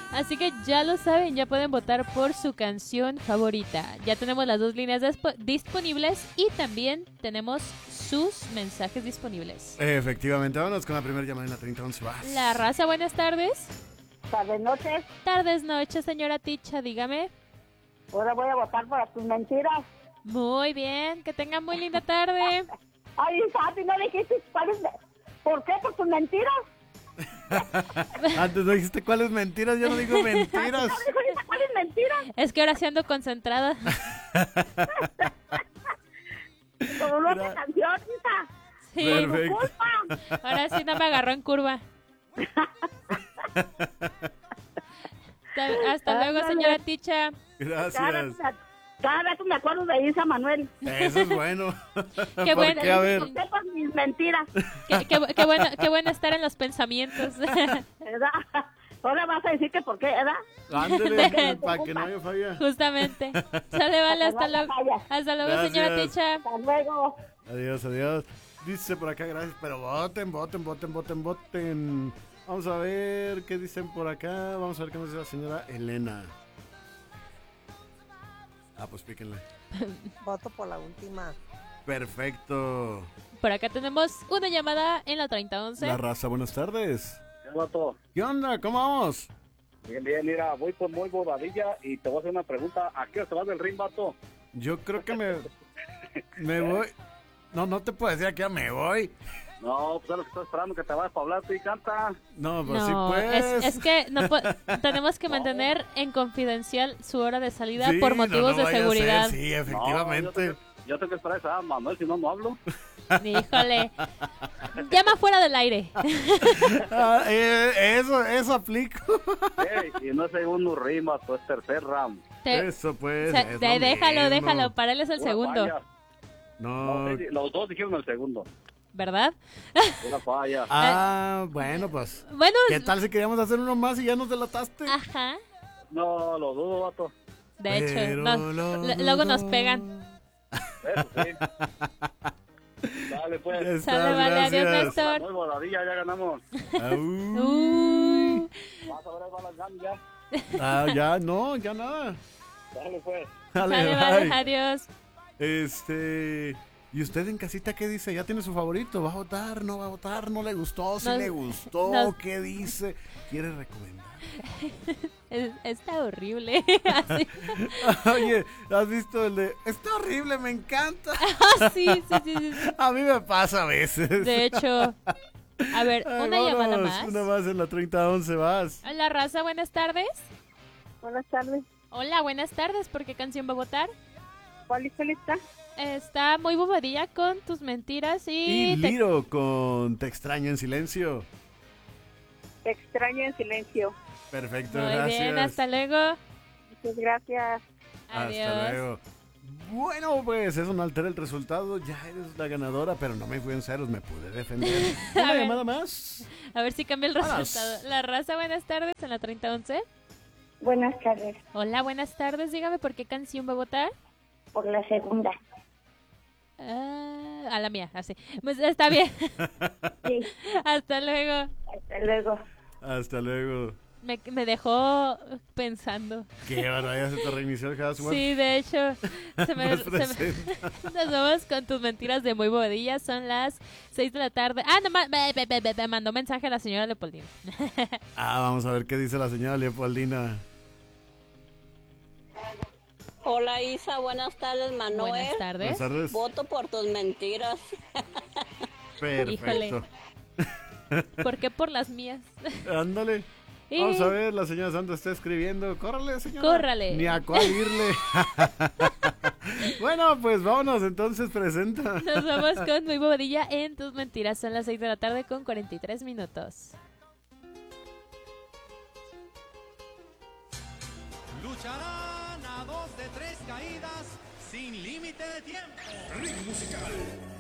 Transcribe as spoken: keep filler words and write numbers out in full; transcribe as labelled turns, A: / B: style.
A: Así que ya lo saben, ya pueden votar por su canción favorita. Ya tenemos las dos líneas disponibles y también tenemos sus mensajes disponibles.
B: Efectivamente, vámonos con la primera llamada en la treinta once. Vas.
A: La raza, buenas tardes.
C: Tardes, noches.
A: Tardes, noches, señora Ticha, dígame.
C: Ahora voy a votar por tus mentiras.
A: Muy bien, que tengan muy linda tarde.
C: Ay, Santi, no dijiste cuáles. ¿Por qué? ¿Por tus mentiras?
B: Antes no dijiste cuáles mentiras, yo no digo mentiras.
C: No dijiste cuáles mentiras.
A: Es que ahora sí ando concentrada.
C: Como una otra canción, hija.
A: Sí,
B: Perfecto.
C: Culpa.
A: ahora sí no me agarró en curva. Ta- Hasta luego,
C: Ándale.
A: señora Ticha.
C: Cada,
B: Gracias.
C: cada vez me acuerdo de Isa Manuel.
B: Eso es bueno.
A: Qué
B: ¿Por
A: bueno.
B: qué? A ver.
C: ¿Por qué por mis mentiras?
A: Qué, qué- qué bueno, qué bueno estar en los pensamientos.
C: ¿Verdad? Ahora vas a decir que por qué, ¿verdad?
B: Ándale, para que no haya falla.
A: Justamente. Sale, vale, hasta
C: Para que no
A: luego.
C: haya falla.
A: Hasta luego, señora
B: Gracias.
A: Ticha.
C: Hasta luego.
B: Adiós, adiós. Dice por acá, gracias, pero voten, voten, voten, voten, voten. Vamos a ver qué dicen por acá. Vamos a ver qué nos dice la señora Elena. Ah, pues píquenle.
D: Voto por la última.
B: Perfecto.
A: Por acá tenemos una llamada en la treinta once.
B: La raza, buenas tardes.
E: ¿Qué vato?
B: ¿Qué onda? ¿Cómo vamos?
E: Bien, bien, mira, voy por muy bobadilla y te voy a hacer una pregunta. ¿A qué hora te vas del ring, vato?
B: Yo creo que me, me voy. No, no te puedo decir a qué hora me voy.
E: No, pues es lo que estoy esperando, que te vayas para hablar tú y canta.
B: No, pues sí,
A: No,
B: pues.
A: es, es que no po- tenemos que mantener en confidencial su hora de salida
B: Sí,
A: por
B: no,
A: motivos
B: no
A: de
B: vaya a
A: seguridad.
B: ser, sí,
E: No, yo,
B: efectivamente.
E: tengo, yo tengo que esperar a esa Manuel, si no, no hablo.
A: Híjole. Llama fuera del aire.
B: Ah, eh, eso, eso aplico.
E: Ey, y no es segundo ring, vato, es tercer round.
A: Te-
B: Eso, pues.
A: o sea,
B: es
A: de-
B: lo
A: déjalo,
B: mismo.
A: déjalo. Para él es el
E: Una
A: segundo.
E: falla.
B: No.
E: No, sí, los dos dijeron el segundo.
A: ¿Verdad?
E: Una falla.
B: Ah, bueno, pues.
A: Bueno,
B: ¿Qué tal si queríamos hacer uno más y ya nos delataste?
A: ajá.
E: No, lo dudo, vato.
A: De hecho,
B: Pero
A: no,
B: lo
A: l- luego nos
B: dudo.
A: pegan.
E: Eso sí. Dale,
B: Ya
E: pues.
B: está,
A: Sale, vale, adiós,
B: gracias.
A: Néstor.
E: Muy bobadilla, ya ganamos.
B: Au.
A: Uh,
E: Vas a ver, van las ganas ya.
B: Ah, ya, no, ya nada.
E: Dale, pues.
B: Dale,
A: sale, vale,
B: bye.
A: adiós.
B: Este. ¿Y usted en casita qué dice? ¿Ya tiene su favorito? ¿Va a votar? ¿No va a votar? ¿No le gustó? ¿Sí
A: Nos-
B: le gustó?
A: nos-
B: ¿Qué dice? ¿Quiere recomendar?
A: Es- está horrible. Así.
B: Oye, ¿has visto el de está horrible, me encanta?
A: Ah, sí, sí, sí, sí, sí.
B: A mí me pasa a veces.
A: De hecho, a ver,
B: Ay,
A: una llamada
B: vámonos,
A: más.
B: Una más en la treinta once, vas.
A: Hola, raza, buenas tardes.
C: Buenas tardes.
A: Hola, buenas tardes. ¿Por qué canción va a votar?
C: ¿Cuál hizo lista?
A: Está muy bobadilla con tus mentiras y...
B: Y
A: te-
B: Liro con Te extraño en silencio.
C: Te extraño en silencio.
B: Perfecto,
A: Muy
B: gracias.
A: bien, hasta luego.
C: Muchas gracias.
A: Adiós.
B: Hasta luego. Bueno, pues eso no altera el resultado. Ya eres la ganadora, pero no me fui en ceros, me pude defender.
A: A
B: Una
A: ver.
B: llamada más.
A: A ver si cambia el
B: Vámonos.
A: resultado. La raza, buenas tardes en la treinta once.
C: Buenas tardes.
A: Hola, buenas tardes. Dígame por qué canción va a votar.
C: Por la segunda.
A: Ah, a la mía, así. Pues está bien.
C: Sí.
A: Hasta luego.
C: Hasta luego.
B: Hasta luego.
A: Me, me dejó pensando.
B: Qué barbaridad, se te reinició el password.
A: Sí, de hecho, se me,
B: Nos
A: se me-
B: presenta.
A: nos vamos con tus mentiras de muy bobadilla. Son las seis de la tarde. Ah, no, ma- me, me- me- me- me mandó mensaje a la señora Leopoldina.
B: Ah, vamos a ver qué dice la señora Leopoldina.
F: Hola Isa, buenas tardes Manuel.
A: Buenas tardes.
B: Buenas tardes.
F: Voto por tus mentiras.
B: Perfecto.
A: ¿Por qué por las mías?
B: Ándale.
A: Y-
B: Vamos a ver, la señora Sandra está escribiendo. Córrale, señora.
A: Córrale.
B: Ni a cuál irle. Bueno, pues vámonos, entonces presenta.
A: Nos vamos con muy bobadilla en tus mentiras. Son las seis de la tarde con cuarenta y tres minutos.
G: Lucharán a dos de tres caídas sin límite de tiempo. Ring musical.